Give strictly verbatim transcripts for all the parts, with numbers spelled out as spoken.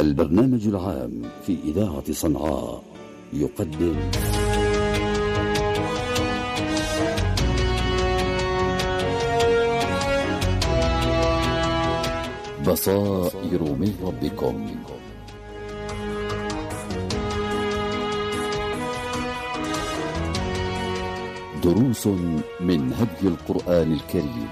البرنامج العام في إذاعة صنعاء يقدم بصائر من ربكم. دروس من هدي القرآن الكريم.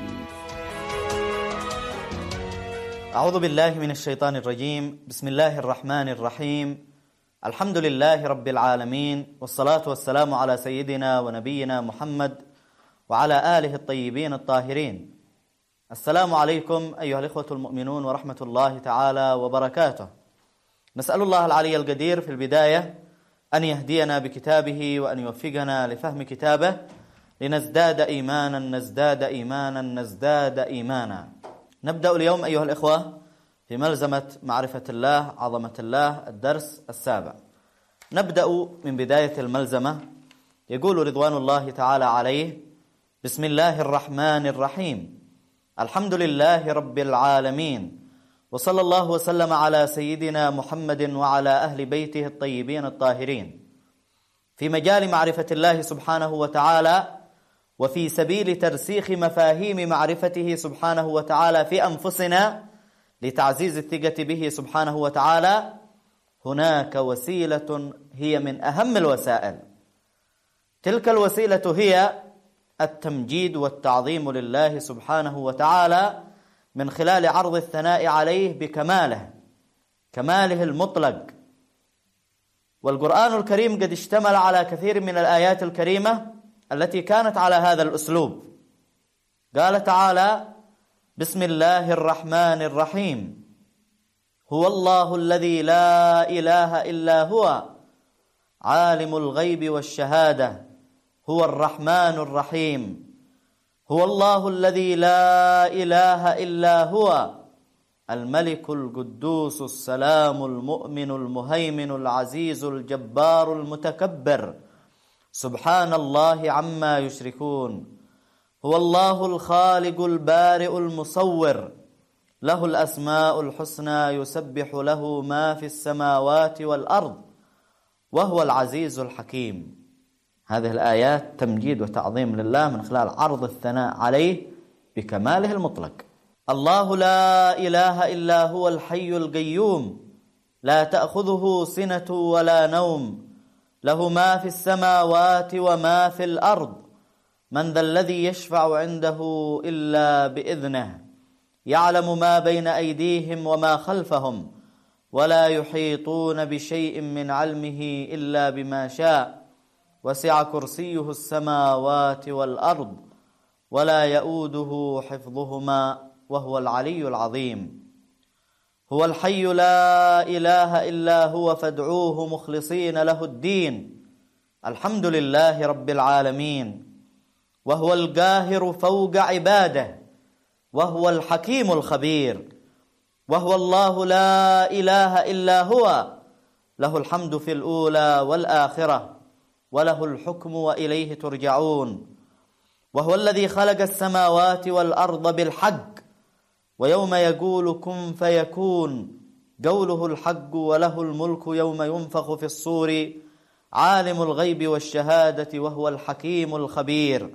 أعوذ بالله من الشيطان الرجيم. بسم الله الرحمن الرحيم. الحمد لله رب العالمين، والصلاة والسلام على سيدنا ونبينا محمد وعلى آله الطيبين الطاهرين. السلام عليكم أيها الإخوة المؤمنون ورحمة الله تعالى وبركاته. نسأل الله العلي القدير في البداية أن يهدينا بكتابه وأن يوفقنا لفهم كتابه لنزداد إيمانا نزداد إيمانا نزداد إيمانا. نبدأ اليوم أيها الإخوة في ملزمة معرفة الله عظمة الله الدرس السابع. نبدأ من بداية الملزمة. يقول رضوان الله تعالى عليه: بسم الله الرحمن الرحيم، الحمد لله رب العالمين، وصلى الله وسلم على سيدنا محمد وعلى أهل بيته الطيبين الطاهرين. في مجال معرفة الله سبحانه وتعالى وفي سبيل ترسيخ مفاهيم معرفته سبحانه وتعالى في أنفسنا لتعزيز الثقة به سبحانه وتعالى، هناك وسيلة هي من أهم الوسائل. تلك الوسيلة هي التمجيد والتعظيم لله سبحانه وتعالى من خلال عرض الثناء عليه بكماله، كماله المطلق. والقرآن الكريم قد اشتمل على كثير من الآيات الكريمة التي كانت على هذا الأسلوب. قال تعالى: بسم الله الرحمن الرحيم، هو الله الذي لا إله إلا هو عالم الغيب والشهادة هو الرحمن الرحيم. هو الله الذي لا إله إلا هو الملك القدوس السلام المؤمن المهيمن العزيز الجبار المتكبر سبحان الله عما يشركون. هو الله الخالق البارئ المصور له الأسماء الحسنى يسبح له ما في السماوات والأرض وهو العزيز الحكيم. هذه الآيات تمجيد وتعظيم لله من خلال عرض الثناء عليه بكماله المطلق. الله لا إله إلا هو الحي القيوم لا تأخذه سنة ولا نوم له ما في السماوات وما في الأرض من ذا الذي يشفع عنده إلا بإذنه يعلم ما بين أيديهم وما خلفهم ولا يحيطون بشيء من علمه إلا بما شاء وسع كرسيه السماوات والأرض ولا يؤوده حفظهما وهو العلي العظيم. هو الحي لا إله إلا هو فادعوه مخلصين له الدين الحمد لله رب العالمين. وهو القاهر فوق عباده وهو الحكيم الخبير. وهو الله لا إله إلا هو له الحمد في الأولى والآخرة وله الحكم وإليه ترجعون. وهو الذي خلق السماوات والأرض بالحق ويوم يقول كن فيكون قوله الحق وله الملك يوم ينفخ في الصور عالم الغيب والشهادة وهو الحكيم الخبير.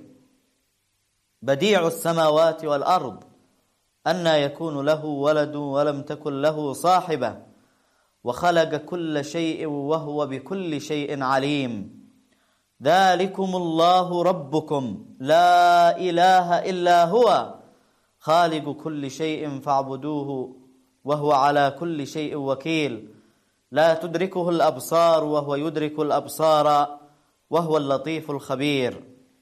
بديع السماوات والأرض أنى يكون له ولد ولم تكن له صاحبة وخلق كل شيء وهو بكل شيء عليم. ذلكم الله ربكم لا إله إلا هو خالق كل شيء فاعبدوه وهو على كل شيء وكيل. لا تدركه الأبصار وهو يدرك الأبصار وهو اللطيف الخبير.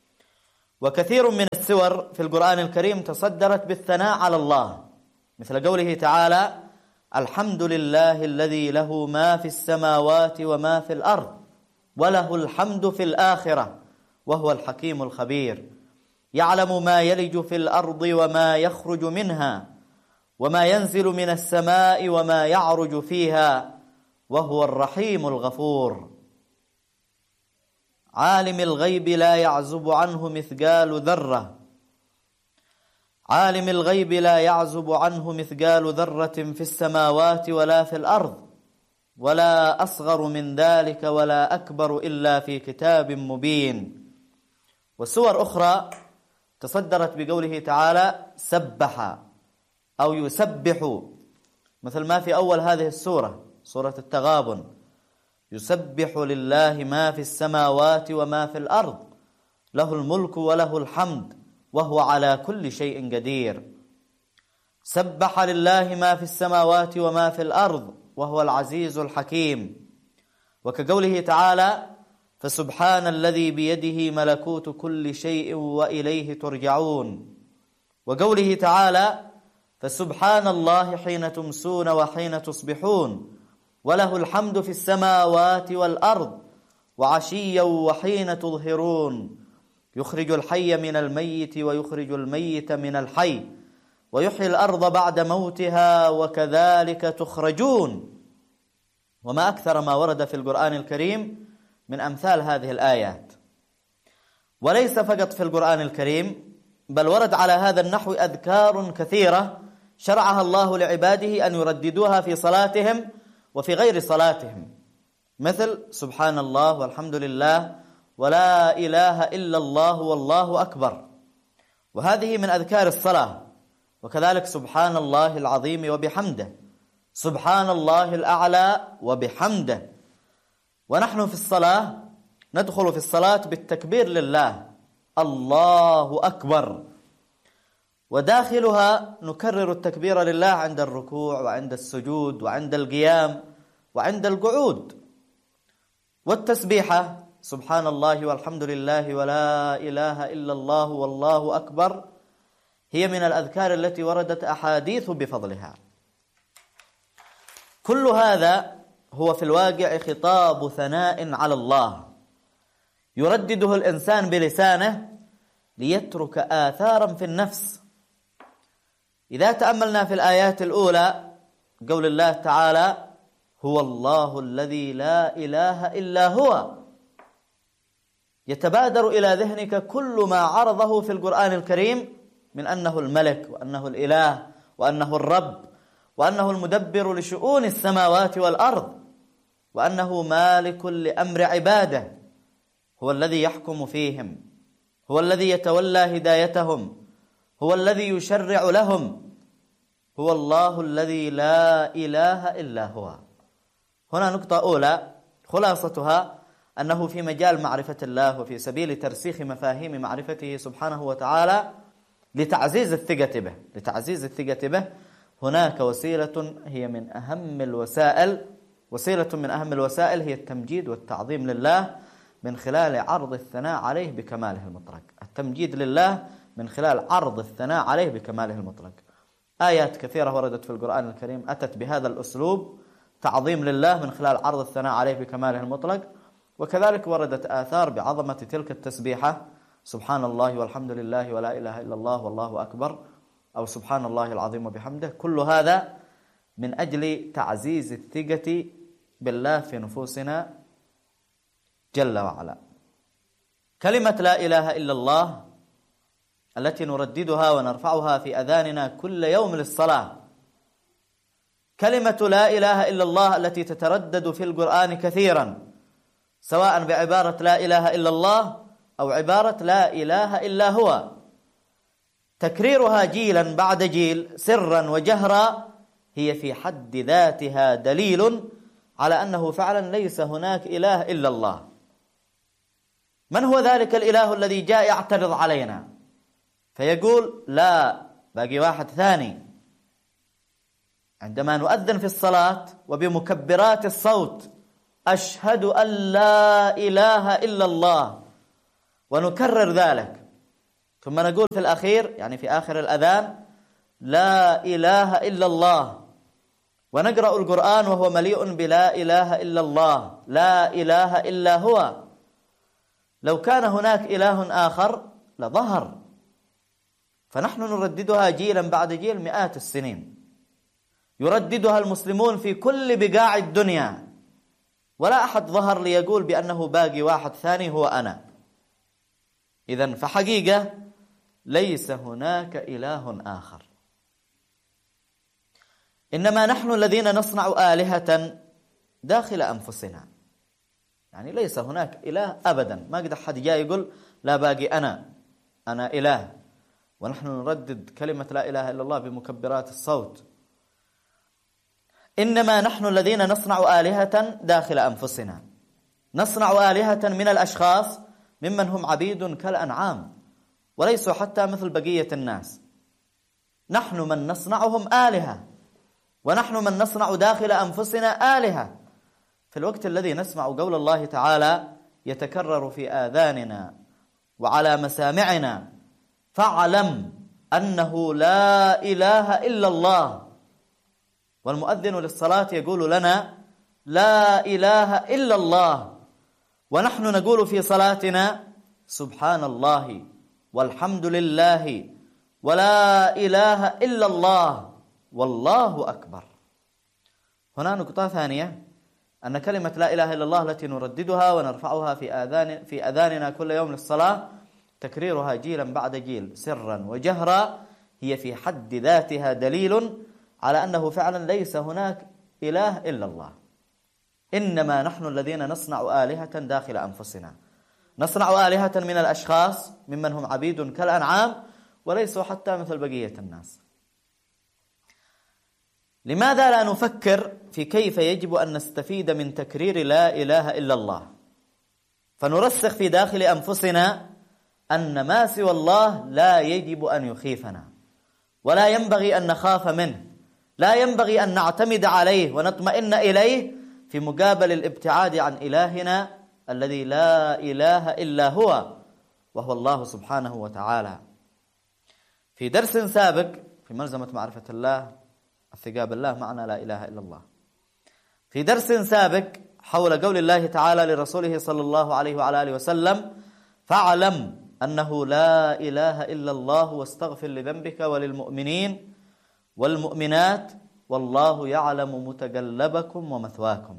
وكثير من السور في القرآن الكريم تصدرت بالثناء على الله، مثل قوله تعالى: الحمد لله الذي له ما في السماوات وما في الأرض وله الحمد في الآخرة وهو الحكيم الخبير. يعلم ما يلج في الأرض وما يخرج منها وما ينزل من السماء وما يعرج فيها وهو الرحيم الغفور. عالم الغيب لا يعزب عنه مثقال ذرة عالم الغيب لا يعزب عنه مثقال ذرة في السماوات ولا في الأرض ولا أصغر من ذلك ولا أكبر إلا في كتاب مبين. وسور أخرى تصدرت بقوله تعالى سبح أو يسبح، مثل ما في أول هذه السورة، سورة التغابن: يسبح لله ما في السماوات وما في الأرض له الملك وله الحمد وهو على كل شيء قدير. سبح لله ما في السماوات وما في الأرض وهو العزيز الحكيم. وكقوله تعالى: فسبحان الذي بيده ملكوت كل شيء وإليه ترجعون. وقوله تعالى: فسبحان الله حين تمسون وحين تصبحون وله الحمد في السماوات والأرض وعشيا وحين تظهرون يخرج الحي من الميت ويخرج الميت من الحي ويحيي الأرض بعد موتها وكذلك تخرجون. وما أكثر ما ورد في القرآن الكريم من أمثال هذه الآيات. وليس فقط في القرآن الكريم، بل ورد على هذا النحو أذكار كثيرة شرعها الله لعباده أن يرددوها في صلاتهم وفي غير صلاتهم، مثل سبحان الله والحمد لله ولا إله إلا الله والله أكبر، وهذه من أذكار الصلاة. وكذلك سبحان الله العظيم وبحمده، سبحان الله الأعلى وبحمده. ونحن في الصلاة ندخل في الصلاة بالتكبير لله، الله أكبر، وداخلها نكرر التكبير لله عند الركوع وعند السجود وعند القيام وعند القعود. والتسبيحة سبحان الله والحمد لله ولا إله إلا الله والله أكبر هي من الأذكار التي وردت أحاديث بفضلها. كل هذا هو في الواقع خطاب ثناء على الله يردده الإنسان بلسانه ليترك آثارا في النفس. إذا تأملنا في الآيات الأولى قول الله تعالى: هو الله الذي لا إله إلا هو، يتبادر إلى ذهنك كل ما عرضه في القرآن الكريم من أنه الملك وأنه الإله وأنه الرب وأنه المدبر لشؤون السماوات والأرض وأنه مالك لأمر عباده، هو الذي يحكم فيهم، هو الذي يتولى هدايتهم، هو الذي يشرع لهم، هو الله الذي لا إله إلا هو. هنا نقطة أولى خلاصتها أنه في مجال معرفة الله وفي سبيل ترسيخ مفاهيم معرفته سبحانه وتعالى لتعزيز الثقة به لتعزيز الثقة به هناك وسيلة هي من أهم الوسائل وسيلة من أهم الوسائل هي التمجيد والتعظيم لله من خلال عرض الثناء عليه بكماله المطلق. التمجيد لله من خلال عرض الثناء عليه بكماله المطلق. آيات كثيرة وردت في القرآن الكريم أتت بهذا الأسلوب، تعظيم لله من خلال عرض الثناء عليه بكماله المطلق. وكذلك وردت آثار بعظمة تلك التسبيحة: سبحان الله والحمد لله ولا إله إلا الله والله أكبر، أو سبحان الله العظيم وبحمده. كل هذا من أجل تعزيز الثقة بالله في نفوسنا جل وعلا. كلمة لا إله إلا الله التي نرددها ونرفعها في أذاننا كل يوم للصلاة، كلمة لا إله إلا الله التي تتردد في القرآن كثيرا، سواء بعبارة لا إله إلا الله أو عبارة لا إله إلا هو، تكريرها جيلا بعد جيل سرا وجهرا هي في حد ذاتها دليل على أنه فعلا ليس هناك إله إلا الله. من هو ذلك الإله الذي جاء يعترض علينا فيقول لا باقي واحد ثاني؟ عندما نؤذن في الصلاة وبمكبرات الصوت أشهد أن لا إله إلا الله ونكرر ذلك، ثم نقول في الأخير يعني في آخر الأذان لا إله إلا الله، ونقرأ القرآن وهو مليء بلا إله إلا الله، لا إله إلا هو. لو كان هناك إله آخر لظهر، فنحن نرددها جيلا بعد جيل مئات السنين، يرددها المسلمون في كل بقاع الدنيا، ولا أحد ظهر ليقول بأنه باقي واحد ثاني هو أنا. إذن فحقيقة ليس هناك إله آخر، إنما نحن الذين نصنع آلهة داخل أنفسنا، يعني ليس هناك إله أبدا. ما قد أحد جاء يقول لا باقي أنا أنا إله، ونحن نردد كلمة لا إله إلا الله بمكبرات الصوت. إنما نحن الذين نصنع آلهة داخل أنفسنا، نصنع آلهة من الأشخاص ممن هم عبيد كالأنعام وليسوا حتى مثل بقية الناس. نحن من نصنعهم آلهة، ونحن من نصنع داخل أنفسنا آلهة. في الوقت الذي نسمع قول الله تعالى يتكرر في آذاننا وعلى مسامعنا فاعلم أنه لا إله إلا الله، والمؤذن للصلاة يقول لنا لا إله إلا الله، ونحن نقول في صلاتنا سبحان الله والحمد لله ولا إله إلا الله والله أكبر. هنا نقطة ثانية، أن كلمة لا إله إلا الله التي نرددها ونرفعها في آذان في أذاننا كل يوم للصلاة، تكريرها جيلا بعد جيل سرا وجهرا، هي في حد ذاتها دليل على أنه فعلا ليس هناك إله إلا الله. إنما نحن الذين نصنع آلهة داخل أنفسنا، نصنع آلهة من الأشخاص ممن هم عبيد كالأنعام وليسوا حتى مثل بقية الناس. لماذا لا نفكر في كيف يجب أن نستفيد من تكرير لا إله إلا الله، فنرسخ في داخل أنفسنا أن ما سوى الله لا يجب أن يخيفنا، ولا ينبغي أن نخاف منه، لا ينبغي أن نعتمد عليه ونطمئن إليه في مقابل الابتعاد عن إلهنا الذي لا إله إلا هو، وهو الله سبحانه وتعالى. في درس سابق في ملزمة معرفة الله الثقة بالله معنى لا إله إلا الله، في درس سابق حول قول الله تعالى لرسوله صلى الله عليه وعلى آله وسلم فاعلم أنه لا إله إلا الله واستغفر لذنبك وللمؤمنين والمؤمنات والله يعلم متقلبكم ومثواكم.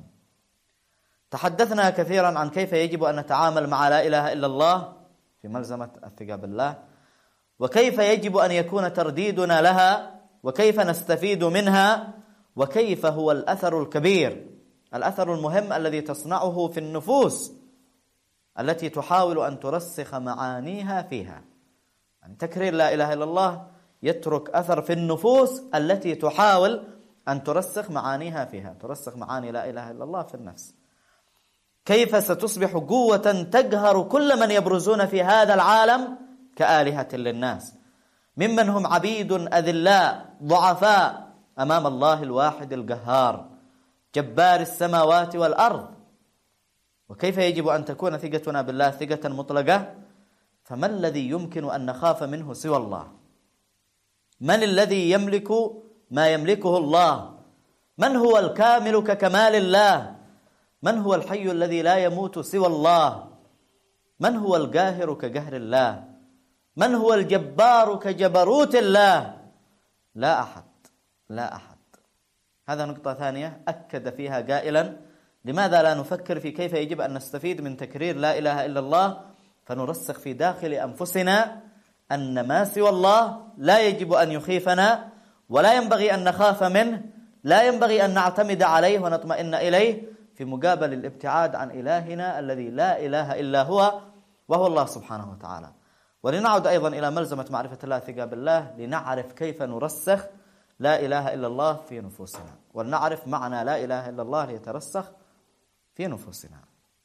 تحدثنا كثيرا عن كيف يجب أن نتعامل مع لا إله إلا الله في ملزمة الثقة بالله، وكيف يجب أن يكون ترديدنا لها، وكيف نستفيد منها، وكيف هو الأثر الكبير، الأثر المهم الذي تصنعه في النفوس التي تحاول أن ترسخ معانيها فيها. يعني تكرير لا إله إلا الله يترك أثر في النفوس التي تحاول أن ترسخ معانيها فيها، ترسخ معاني لا إله إلا الله في النفس. كيف ستصبح قوة تقهر كل من يبرزون في هذا العالم كآلهة للناس، ممن هم عبيد أذلاء ضعفاء أمام الله الواحد القهار جبار السماوات والأرض. وكيف يجب أن تكون ثقتنا بالله ثقة مطلقة؟ فما الذي يمكن أن نخاف منه سوى الله؟ من الذي يملك ما يملكه الله؟ من هو الكامل ككمال الله؟ من هو الحي الذي لا يموت سوى الله؟ من هو القاهر كقهر الله؟ من هو الجبار كجبروت الله؟ لا أحد، لا أحد. هذا نقطة ثانية أكد فيها قائلا لماذا لا نفكر في كيف يجب أن نستفيد من تكرير لا إله إلا الله، فنرسخ في داخل أنفسنا أن ما سوى الله لا يجب أن يخيفنا، ولا ينبغي أن نخاف منه، لا ينبغي أن نعتمد عليه ونطمئن إليه في مقابل الابتعاد عن إلهنا الذي لا إله إلا هو، وهو الله سبحانه وتعالى. ولنعد أيضا إلى ملزمة معرفة الله ثقة بالله لنعرف كيف نرسخ لا إله إلا الله في نفوسنا، ولنعرف معنى لا إله إلا الله ليترسخ في نفوسنا.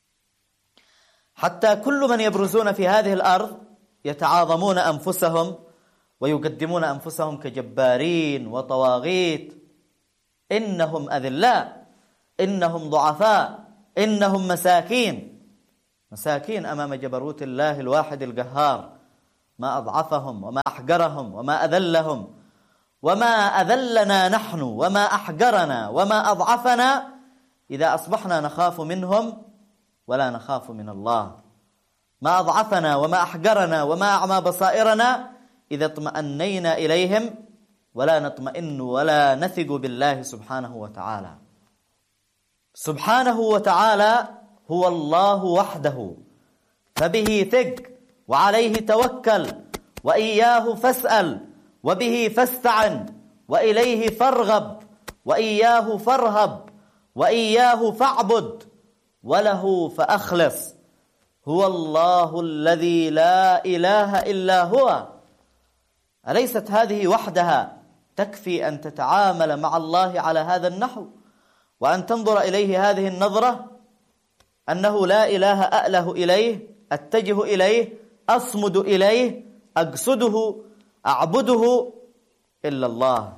حتى كل من يبرزون في هذه الأرض يتعاظمون أنفسهم ويقدمون أنفسهم كجبارين وطواغيت، إنهم أذلاء، إنهم ضعفاء، إنهم مساكين، مساكين أمام جبروت الله الواحد القهار. ما أضعفهم وما أحقرهم وما أذلهم وما أذلنا نحن وما أحقرنا وما أضعفنا إذا أصبحنا نخاف منهم ولا نخاف من الله. ما أضعفنا وما أحقرنا وما أعمى بصائرنا إذا اطمأنينا إليهم ولا نطمئن ولا نثق بالله سبحانه وتعالى. سبحانه وتعالى هو الله وحده، فبه ثق وعليه توكل وإياه فاسأل وبه فاستعن وإليه فارغب وإياه فارهب وإياه فاعبد وله فأخلص هو الله الذي لا إله إلا هو. أليست هذه وحدها تكفي أن تتعامل مع الله على هذا النحو، وأن تنظر إليه هذه النظرة، أنه لا إله أأله إليه، أتجه إليه، أصمد إليه، أقصده، أعبده إلا الله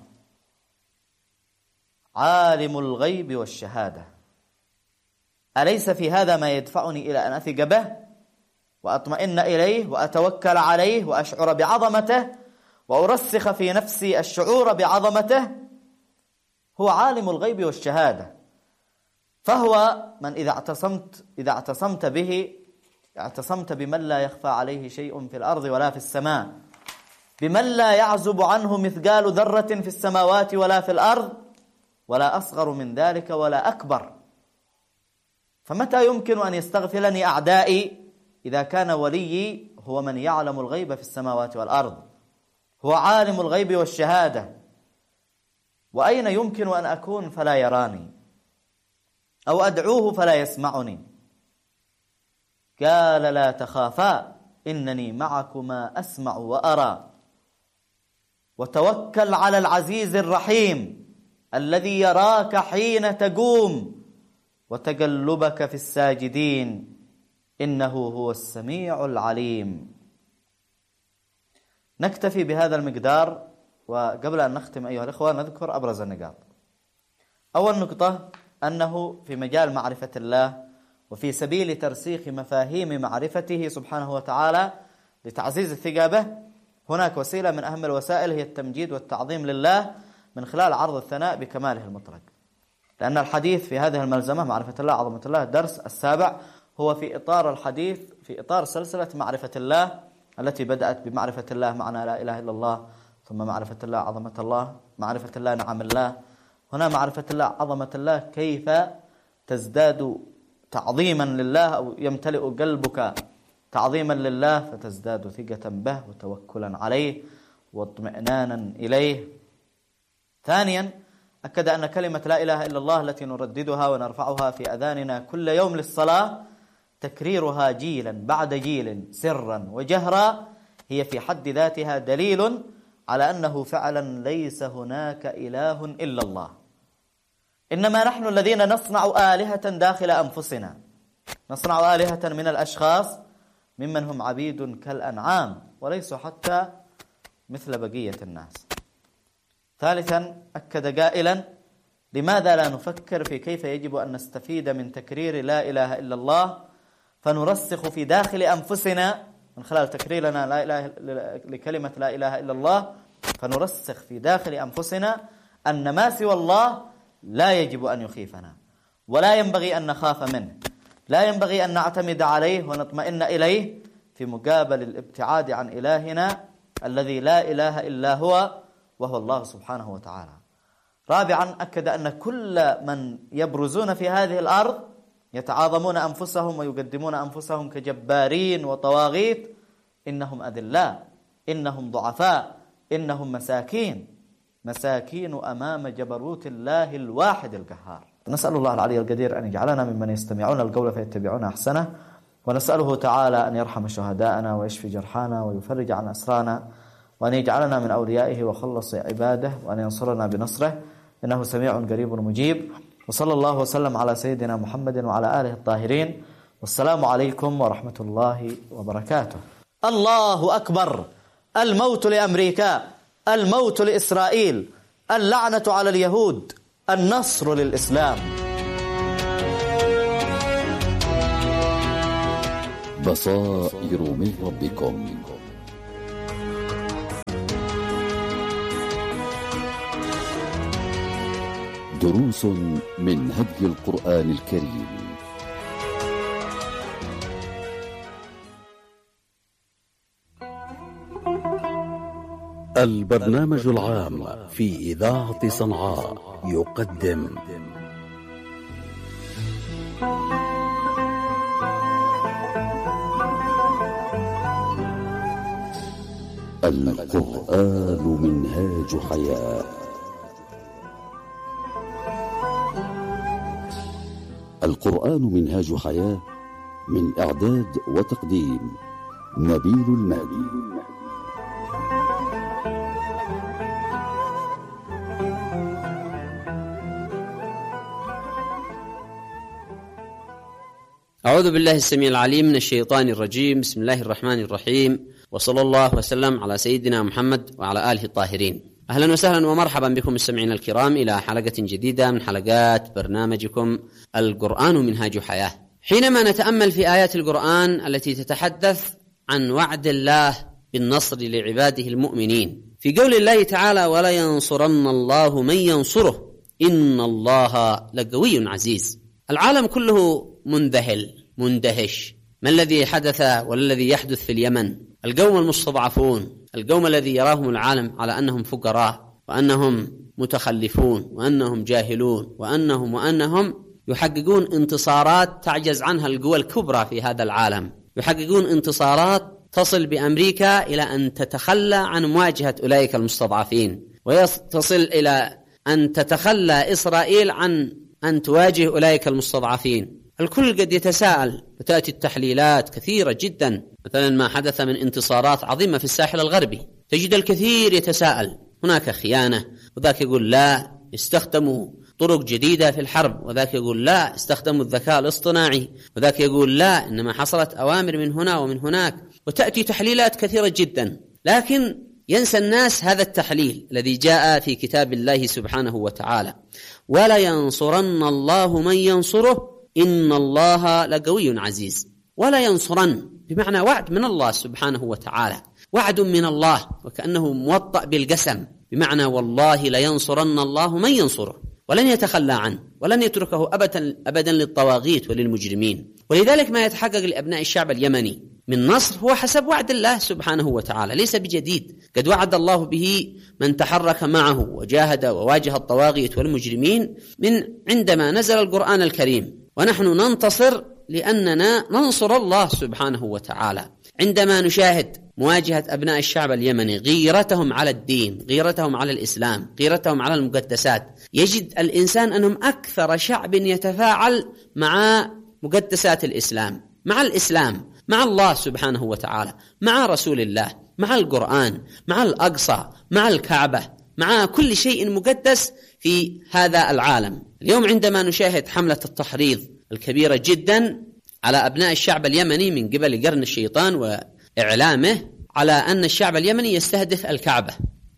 عالم الغيب والشهادة. أليس في هذا ما يدفعني إلى أن أثق به وأطمئن إليه وأتوكل عليه وأشعر بعظمته وأرسخ في نفسي الشعور بعظمته؟ هو عالم الغيب والشهادة، فهو من إذا اعتصمت إذا اعتصمت به اعتصمت بمن لا يخفى عليه شيء في الأرض ولا في السماء، بمن لا يعزب عنه مثقال ذرة في السماوات ولا في الأرض، ولا أصغر من ذلك ولا أكبر. فمتى يمكن أن يستغفلني أعدائي إذا كان وليي هو من يعلم الغيب في السماوات والأرض، هو عالم الغيب والشهادة؟ وأين يمكن أن أكون فلا يراني، أو أدعوه فلا يسمعني؟ قال لا تخافا إنني معكما أسمع وأرى، وتوكل على العزيز الرحيم الذي يراك حين تقوم وتقلبك في الساجدين إنه هو السميع العليم. نكتفي بهذا المقدار، وقبل أن نختم أيها الأخوة نذكر أبرز النقاط. أول نقطة أنه في مجال معرفة الله وفي سبيل ترسيخ مفاهيم معرفته سبحانه وتعالى لتعزيز الثقة به، هناك وسيلة من أهم الوسائل هي التمجيد والتعظيم لله من خلال عرض الثناء بكماله المطلق، لأن الحديث في هذه الملزمة معرفة الله عظمة الله الدرس السابع هو في إطار الحديث في إطار سلسلة معرفة الله التي بدأت بمعرفة الله معنى لا إله إلا الله، ثم معرفة الله عظمة الله، معرفة الله نعم الله، هنا معرفة الله عظمة الله، كيف تزداد تعظيما لله أو يمتلئ قلبك تعظيما لله فتزداد ثقة به وتوكلا عليه واطمئنانا إليه. ثانيا أكد أن كلمة لا إله إلا الله التي نرددها ونرفعها في أذاننا كل يوم للصلاة تكريرها جيلا بعد جيل سرا وجهرا هي في حد ذاتها دليل على أنه فعلا ليس هناك إله إلا الله، إنما نحن الذين نصنع آلهة داخل أنفسنا، نصنع آلهة من الأشخاص ممن هم عبيد كالأنعام وليسوا حتى مثل بقية الناس. ثالثا أكد قائلا لماذا لا نفكر في كيف يجب أن نستفيد من تكرير لا إله إلا الله فنرسخ في داخل أنفسنا من خلال تكريرنا لا إله لكلمة لا إله إلا الله، فنرسخ في داخل أنفسنا أن ما سوى الله لا يجب أن يخيفنا ولا ينبغي أن نخاف منه، لا ينبغي أن نعتمد عليه ونطمئن إليه في مقابل الابتعاد عن إلهنا الذي لا إله إلا هو وهو الله سبحانه وتعالى. رابعا أكد أن كل من يبرزون في هذه الأرض يتعاظمون أنفسهم ويقدمون أنفسهم كجبارين وطواغيت إنهم أذلاء، إنهم ضعفاء، إنهم مساكين مساكين أمام جبروت الله الواحد القهار. نسأل الله العلي القدير أن يجعلنا ممن يستمعون القول فيتبعون أحسنه، ونسأله تعالى أن يرحم شهداءنا ويشفي جرحانا ويفرج عن أسرانا، وأن يجعلنا من أوليائه وخلص عباده، وأن ينصرنا بنصره إنه سميع قريب مجيب. وصلى الله وسلم على سيدنا محمد وعلى آله الطاهرين، والسلام عليكم ورحمة الله وبركاته. الله أكبر. الموت لأمريكا، الموت لإسرائيل، اللعنة على اليهود، النصر للإسلام. بصائر من ربكم. دروس من هدي القرآن الكريم. البرنامج العام في إذاعة صنعاء يقدم القرآن منهاج حياة. القرآن منهاج حياة، من إعداد وتقديم نبيل المهدي. أعوذ بالله السميع العليم من الشيطان الرجيم. بسم الله الرحمن الرحيم، وصلى الله وسلم على سيدنا محمد وعلى آله الطاهرين. أهلا وسهلا ومرحبا بكم المستمعين الكرام إلى حلقة جديدة من حلقات برنامجكم القرآن منهاج حياة. حينما نتأمل في آيات القرآن التي تتحدث عن وعد الله بالنصر لعباده المؤمنين، في قول الله تعالى: ولا ينصرن الله من ينصره إن الله لقوي عزيز. العالم كله منذهل مندهش. ما الذي حدث والذي يحدث في اليمن؟ القوم المستضعفون، القوم الذي يراهم العالم على أنهم فقراء وأنهم متخلفون وأنهم جاهلون وأنهم وأنهم يحققون انتصارات تعجز عنها القوى الكبرى في هذا العالم، يحققون انتصارات تصل بأمريكا إلى أن تتخلى عن مواجهة أولئك المستضعفين، وتصل إلى أن تتخلى إسرائيل عن أن تواجه أولئك المستضعفين. الكل قد يتساءل، وتأتي التحليلات كثيرة جدا. مثلا ما حدث من انتصارات عظيمة في الساحل الغربي، تجد الكثير يتساءل هناك خيانة، وذاك يقول لا استخدموا طرق جديدة في الحرب، وذاك يقول لا استخدموا الذكاء الاصطناعي، وذاك يقول لا إنما حصلت أوامر من هنا ومن هناك، وتأتي تحليلات كثيرة جدا. لكن ينسى الناس هذا التحليل الذي جاء في كتاب الله سبحانه وتعالى: ولا ينصرن الله من ينصره إن الله لقوي عزيز. ولا ينصرن بمعنى وعد من الله سبحانه وتعالى، وعد من الله، وكأنه موطأ بالقسم، بمعنى والله لينصرن الله من ينصره، ولن يتخلى عنه، ولن يتركه أبدا أبدا للطواغيت وللمجرمين. ولذلك ما يتحقق لأبناء الشعب اليمني من نصر هو حسب وعد الله سبحانه وتعالى، ليس بجديد. قد وعد الله به من تحرك معه وجاهد وواجه الطواغيت والمجرمين من عندما نزل القرآن الكريم، ونحن ننتصر لأننا ننصر الله سبحانه وتعالى. عندما نشاهد مواجهة أبناء الشعب اليمني، غيرتهم على الدين، غيرتهم على الإسلام، غيرتهم على المقدسات، يجد الإنسان أنهم أكثر شعب يتفاعل مع مقدسات الإسلام، مع الإسلام، مع الله سبحانه وتعالى، مع رسول الله، مع القرآن، مع الأقصى، مع الكعبة، مع كل شيء مقدس في هذا العالم. اليوم عندما نشاهد حملة التحريض الكبيرة جدا على أبناء الشعب اليمني من قبل قرن الشيطان وإعلامه على أن الشعب اليمني يستهدف الكعبة،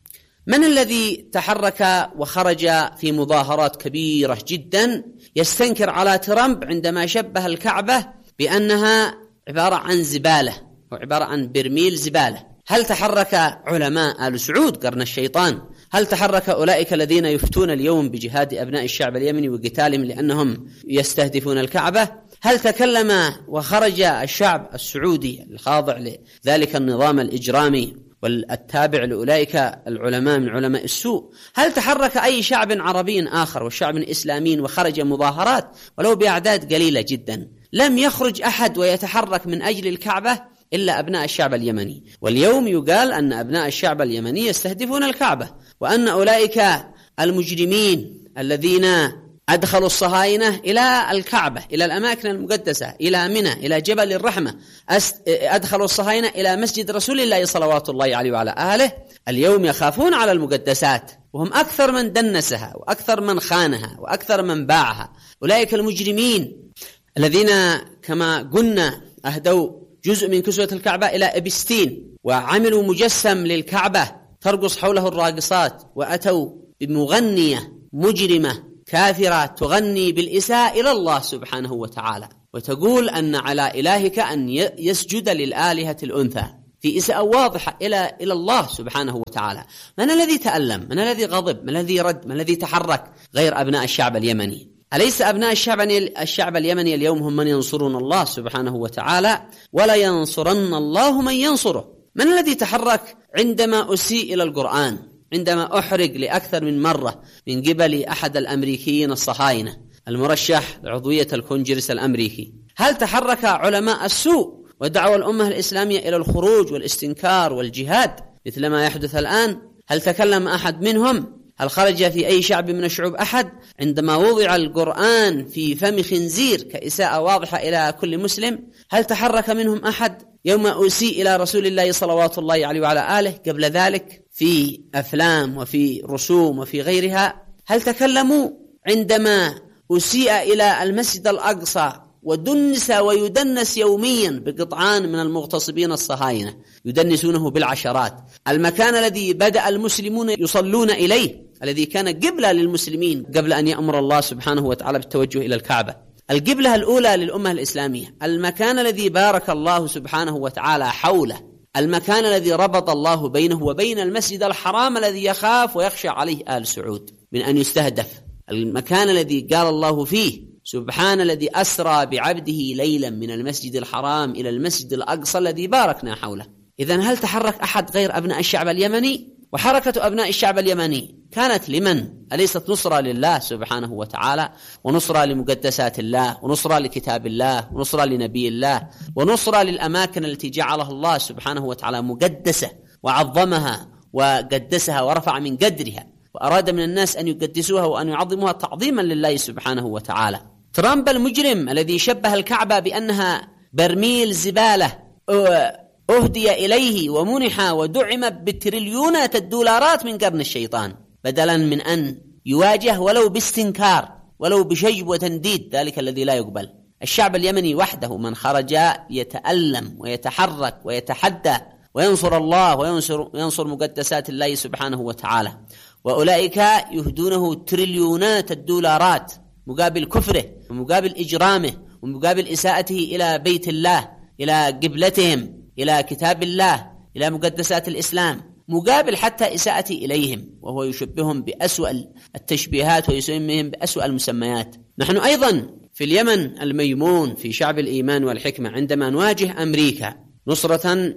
من الذي تحرك وخرج في مظاهرات كبيرة جدا يستنكر على ترامب عندما شبه الكعبة بأنها عبارة عن زبالة أو عبارة عن برميل زبالة؟ هل تحرك علماء آل سعود قرن الشيطان؟ هل تحرك أولئك الذين يفتون اليوم بجهاد أبناء الشعب اليمني وقتالهم لأنهم يستهدفون الكعبة؟ هل تكلم وخرج الشعب السعودي الخاضع لذلك النظام الإجرامي والتابع لأولئك العلماء من علماء السوء؟ هل تحرك أي شعب عربي آخر والشعب الإسلامي وخرج مظاهرات ولو بأعداد قليلة جدا؟ لم يخرج أحد ويتحرك من أجل الكعبة إلا أبناء الشعب اليمني. واليوم يقال أن أبناء الشعب اليمني يستهدفون الكعبة، وأن أولئك المجرمين الذين أدخلوا الصهاينة إلى الكعبة، إلى الأماكن المقدسة، إلى منى، إلى جبل الرحمة، أدخلوا الصهاينة إلى مسجد رسول الله صلوات الله عليه وعلى آله، اليوم يخافون على المقدسات، وهم أكثر من دنسها وأكثر من خانها وأكثر من باعها. أولئك المجرمين الذين كما قلنا أهدوا جزء من كسوة الكعبة إلى إبستين، وعملوا مجسم للكعبة ترقص حوله الراقصات، وأتوا بمغنية مجرمة كافرة تغني بالإساءة إلى الله سبحانه وتعالى، وتقول أن على إلهك أن يسجد للآلهة الأنثى، في إساءة واضحة إلى إلى الله سبحانه وتعالى. من الذي تألم؟ من الذي غضب؟ من الذي رد؟ من الذي تحرك غير أبناء الشعب اليمني؟ أليس أبناء الشعب الشعب اليمني اليوم هم من ينصرون الله سبحانه وتعالى؟ ولا ينصرن الله من ينصره. من الذي تحرك عندما أسيء إلى القرآن، عندما أحرق لأكثر من مرة من قبل أحد الأمريكيين الصهاينة المرشح لعضوية الكونجرس الأمريكي؟ هل تحرك علماء السوء ودعوا الأمة الإسلامية إلى الخروج والاستنكار والجهاد مثل ما يحدث الآن؟ هل تكلم أحد منهم؟ هل خرج في أي شعب من الشعوب أحد؟ عندما وضع القرآن في فم خنزير كإساءة واضحة إلى كل مسلم، هل تحرك منهم أحد يوم أسيء إلى رسول الله صلوات الله عليه وعلى آله؟ قبل ذلك في أفلام وفي رسوم وفي غيرها، هل تكلموا عندما أسيء إلى المسجد الأقصى ودنس ويدنس يوميا بقطعان من المغتصبين الصهاينة، يدنسونه بالعشرات، المكان الذي بدأ المسلمون يصلون إليه، الذي كان قبلة للمسلمين قبل أن يأمر الله سبحانه وتعالى بالتوجه إلى الكعبة، القبلة الأولى للأمة الإسلامية، المكان الذي بارك الله سبحانه وتعالى حوله، المكان الذي ربط الله بينه وبين المسجد الحرام الذي يخاف ويخشى عليه آل سعود من أن يستهدف، المكان الذي قال الله فيه سبحان الذي أسرى بعبده ليلا من المسجد الحرام إلى المسجد الأقصى الذي باركنا حوله. إذن هل تحرك أحد غير أبناء الشعب اليمني؟ وحركة أبناء الشعب اليمني كانت لمن؟ أليست نصرة لله سبحانه وتعالى، ونصرة لمقدسات الله، ونصرة لكتاب الله، ونصرة لنبي الله، ونصرة للأماكن التي جعلها الله سبحانه وتعالى مقدسة وعظمها وقدسها ورفع من قدرها، وأراد من الناس أن يقدسوها وأن يعظموها تعظيما لله سبحانه وتعالى. ترامب المجرم الذي شبه الكعبة بأنها برميل زبالة أهدي إليه ومنح ودعم بتريليونات الدولارات من قرن الشيطان، بدلا من أن يواجه ولو باستنكار ولو بشجب وتنديد ذلك الذي لا يقبل. الشعب اليمني وحده من خرج يتألم ويتحرك ويتحدى وينصر الله وينصر, وينصر مقدسات الله سبحانه وتعالى، وأولئك يهدونه تريليونات الدولارات مقابل كفره ومقابل إجرامه ومقابل إساءته إلى بيت الله، إلى قبلتهم، إلى كتاب الله، إلى مقدسات الإسلام، مقابل حتى إساءته إليهم، وهو يشبههم بأسوأ التشبيهات ويسميهم بأسوأ المسميات. نحن أيضا في اليمن الميمون في شعب الإيمان والحكمة عندما نواجه أمريكا نصرة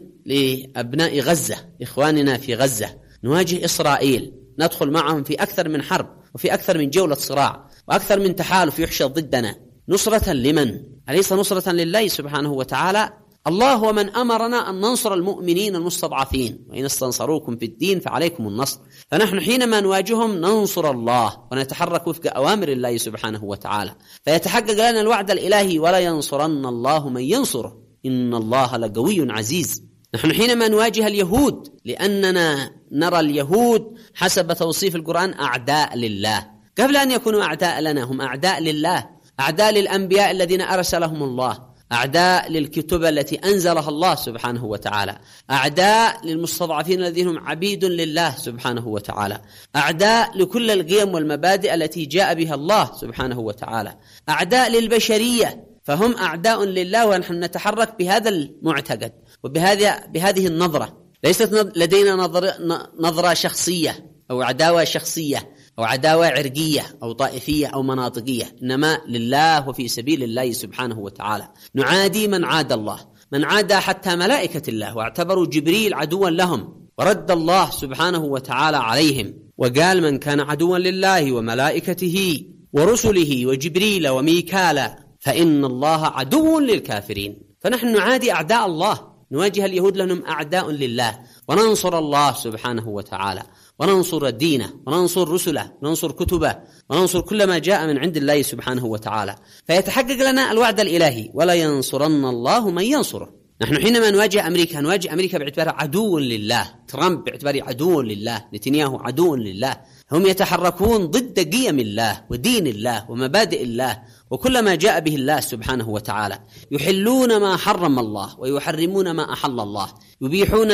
لأبناء غزة إخواننا في غزة، نواجه إسرائيل، ندخل معهم في أكثر من حرب وفي أكثر من جولة صراع وأكثر من تحالف يحشد ضدنا، نصرة لمن؟ أليس نصرة لله سبحانه وتعالى؟ الله هو من أمرنا أن ننصر المؤمنين المستضعفين، وإن استنصروكم في الدين فعليكم النصر. فنحن حينما نواجههم ننصر الله ونتحرك وفق أوامر الله سبحانه وتعالى، فيتحقق لنا الوعد الإلهي ولا ينصرن الله من ينصره إن الله لقوي عزيز. نحن حينما نواجه اليهود لأننا نرى اليهود حسب توصيف القرآن أعداء لله، قبل أن يكونوا أعداء لنا هم أعداء لله، أعداء للأنبياء الذين أرسلهم الله، أعداء للكتب التي أنزلها الله سبحانه وتعالى، أعداء للمستضعفين الذين هم عبيد لله سبحانه وتعالى، أعداء لكل القيم والمبادئ التي جاء بها الله سبحانه وتعالى، أعداء للبشرية، فهم أعداء لله، ونحن نتحرك بهذا المعتقد وبهذه بهذه النظرة. ليست لدينا نظرة, نظرة شخصية أو عداوة شخصية أو عداوة عرقية أو طائفية أو مناطقية، إنما لله وفي سبيل الله سبحانه وتعالى. نعادي من عاد الله، من عادى حتى ملائكة الله واعتبروا جبريل عدوا لهم، ورد الله سبحانه وتعالى عليهم وقال من كان عدوا لله وملائكته ورسله وجبريل وميكال فإن الله عدو للكافرين. فنحن نعادي أعداء الله، نواجه اليهود لأنهم أعداء لله، وننصر الله سبحانه وتعالى، وننصر دينه، وننصر رسله، وننصر كتبه، وننصر كل ما جاء من عند الله سبحانه وتعالى، فيتحقق لنا الوعد الإلهي ولا ينصرن الله من ينصره. نحن حينما نواجه أمريكا نواجه أمريكا باعتبارها عدو لله، ترامب باعتباره عدو لله، نتنياهو عدو لله، هم يتحركون ضد قيم الله ودين الله ومبادئ الله وكل ما جاء به الله سبحانه وتعالى، يحلون ما حرم الله ويحرمون ما أحل الله، يبيحون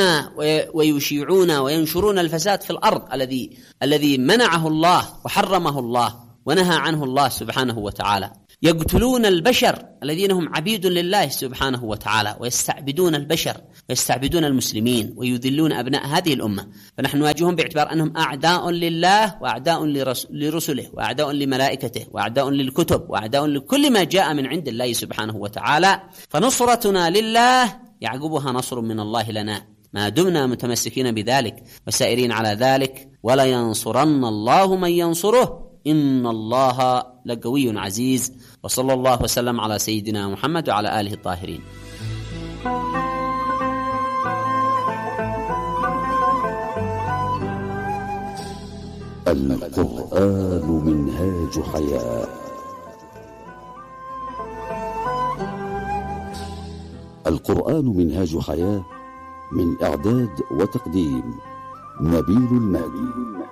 ويشيعون وينشرون الفساد في الأرض الذي الذي منعه الله وحرمه الله ونهى عنه الله سبحانه وتعالى، يقتلون البشر الذين هم عبيد لله سبحانه وتعالى، ويستعبدون البشر ويستعبدون المسلمين ويذلون أبناء هذه الأمة. فنحن نواجههم باعتبار أنهم أعداء لله وأعداء لرسله وأعداء لملائكته وأعداء للكتب وأعداء لكل ما جاء من عند الله سبحانه وتعالى. فنصرتنا لله يعقبها نصر من الله لنا ما دمنا متمسكين بذلك وسائرين على ذلك، ولا ينصرن الله من ينصره إن الله لقوي عزيز. وصلى الله وسلم على سيدنا محمد وعلى آله الطاهرين. القرآن منهاج حياة. القرآن منهاج حياة، من إعداد وتقديم نبيل المالي.